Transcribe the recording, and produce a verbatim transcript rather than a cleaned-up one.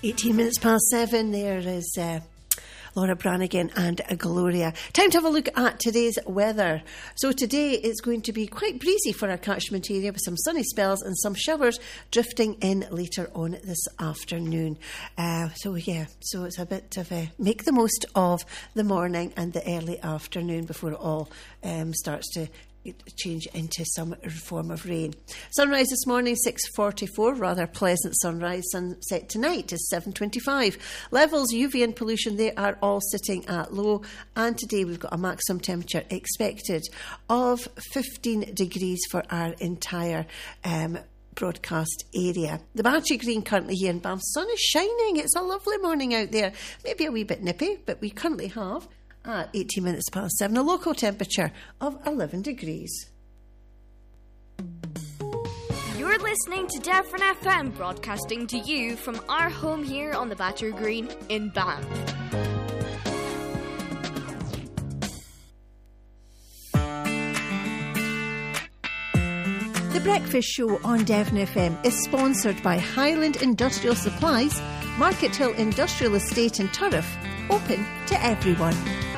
eighteen minutes past seven, there is uh, Laura Branigan and Gloria. Time to have a look at today's weather. So today it's going to be quite breezy for our catchment area with some sunny spells and some showers drifting in later on this afternoon. Uh, so yeah, so it's a bit of a make the most of the morning and the early afternoon before it all um, starts to change into some form of rain. Sunrise this morning six forty-four, rather pleasant sunrise. Sunset tonight is seven twenty-five. Levels U V and pollution, they are all sitting at low, and today we've got a maximum temperature expected of fifteen degrees for our entire um broadcast area. The Battery Green currently here in Banff. Sun is shining. It's a lovely morning out there. Maybe a wee bit nippy, but we currently have at eighteen minutes past seven, a local temperature of eleven degrees. You're listening to Devon F M, broadcasting to you from our home here on the Battery Green in Banff. The Breakfast Show on Devon F M is sponsored by Highland Industrial Supplies, Market Hill Industrial Estate in Turriff, open to everyone.